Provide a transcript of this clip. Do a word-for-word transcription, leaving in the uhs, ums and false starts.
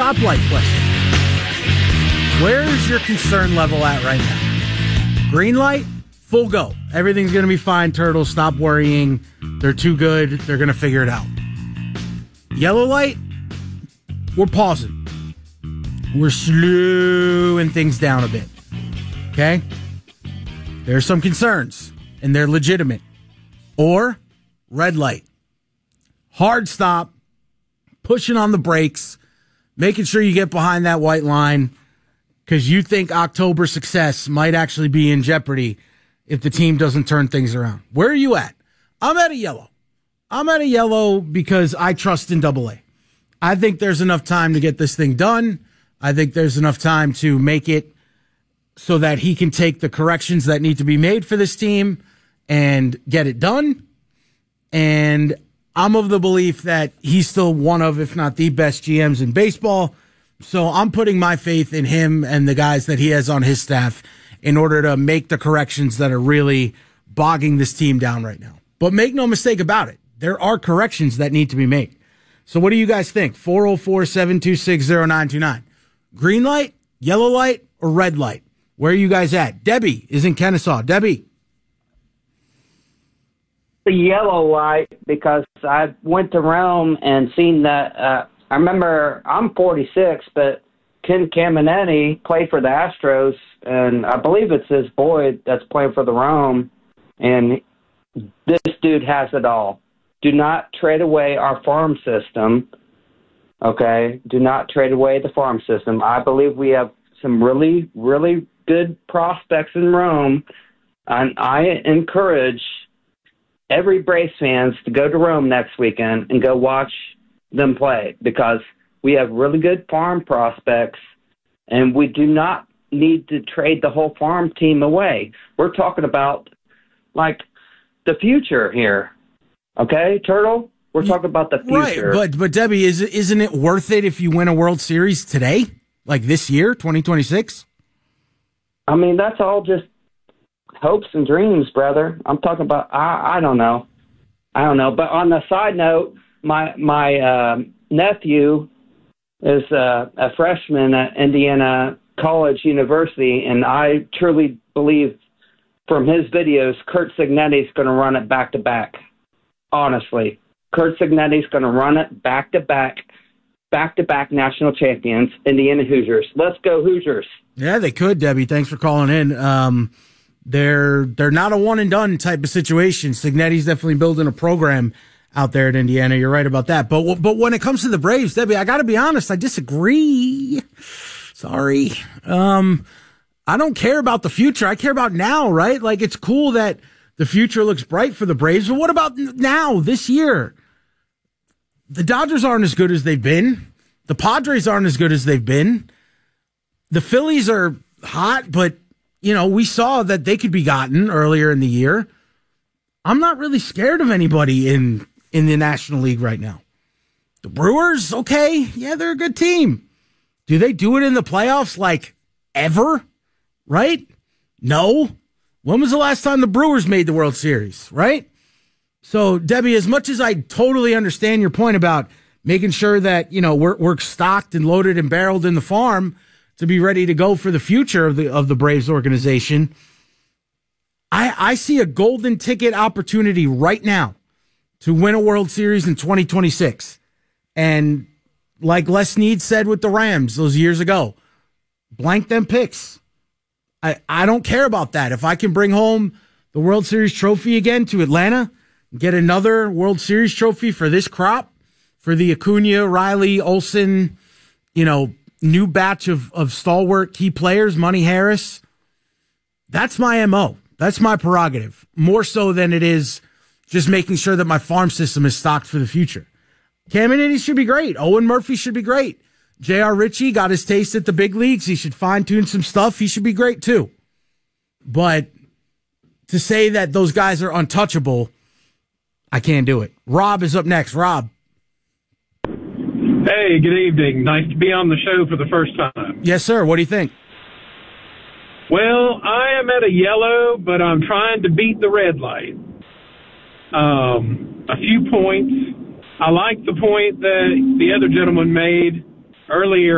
stoplight question. Where's your concern level at right now? Green light, full go. Everything's going to be fine, Turtle. Stop worrying. They're too good. They're going to figure it out. Yellow light, we're pausing. We're slowing things down a bit. Okay? There are some concerns, and they're legitimate. Or red light. Hard stop, pushing on the brakes, making sure you get behind that white line because you think October success might actually be in jeopardy if the team doesn't turn things around. Where are you at? I'm at a yellow. I'm at a yellow because I trust in Double A. I think there's enough time to get this thing done. I think there's enough time to make it so that he can take the corrections that need to be made for this team and get it done. And I'm of the belief that he's still one of, if not the best G Ms in baseball. So I'm putting my faith in him and the guys that he has on his staff in order to make the corrections that are really bogging this team down right now. But make no mistake about it. There are corrections that need to be made. So what do you guys think? four oh four, seven two six, oh nine two nine. Green light, yellow light, or red light? Where are you guys at? Debbie is in Kennesaw. Debbie. The yellow light, because I went to Rome and seen that. Uh, I remember I'm forty-six, but Ken Caminiti played for the Astros, and I believe it's his boy that's playing for the Rome, and this dude has it all. Do not trade away our farm system, okay? Do not trade away the farm system. I believe we have some really, really good prospects in Rome, and I encourage every Braves fans to go to Rome next weekend and go watch them play because we have really good farm prospects, and we do not need to trade the whole farm team away. We're talking about, like, the future here. Okay, Turtle? We're talking about the future. Right, but, but Debbie, is, isn't it worth it if you win a World Series today? Like this year, twenty twenty-six? I mean, that's all just hopes and dreams, brother. I'm talking about, I, I don't know. I don't know. But on the side note, my my uh, nephew is uh, a freshman at Indiana College University, and I truly believe from his videos, Curt Cignetti's going to run it back-to-back. Honestly. Curt Cignetti's going to run it back-to-back, back-to-back national champions, Indiana Hoosiers. Let's go Hoosiers. Yeah, they could, Debbie. Thanks for calling in. Um, they're they're not a one-and-done type of situation. Cignetti's definitely building a program out there at Indiana. You're right about that. But but when it comes to the Braves, Debbie, I got to be honest, I disagree. Sorry. Um, I don't care about the future. I care about now, right? Like, it's cool that the future looks bright for the Braves, but what about now, this year? The Dodgers aren't as good as they've been. The Padres aren't as good as they've been. The Phillies are hot, but, you know, we saw that they could be gotten earlier in the year. I'm not really scared of anybody in, in the National League right now. The Brewers, okay, yeah, they're a good team. Do they do it in the playoffs like ever? Right? No. When was the last time the Brewers made the World Series, right? So, Debbie, as much as I totally understand your point about making sure that, you know, we're, we're stocked and loaded and barreled in the farm to be ready to go for the future of the of the Braves organization, I, I see a golden ticket opportunity right now to win a World Series in twenty twenty-six. And like Les Snead said with the Rams those years ago, blank them picks. I, I don't care about that. If I can bring home the World Series trophy again to Atlanta, get another World Series trophy for this crop, for the Acuna, Riley, Olsen, you know, new batch of, of stalwart key players, Money Harris, that's my M O. That's my prerogative, more so than it is just making sure that my farm system is stocked for the future. Caminiti should be great. Owen Murphy should be great. J R. Ritchie got his taste at the big leagues. He should fine-tune some stuff. He should be great, too. But to say that those guys are untouchable, I can't do it. Rob is up next. Rob. Hey, good evening. Nice to be on the show for the first time. Yes, sir. What do you think? Well, I am at a yellow, but I'm trying to beat the red light. Um, a few points. I like the point that the other gentleman made earlier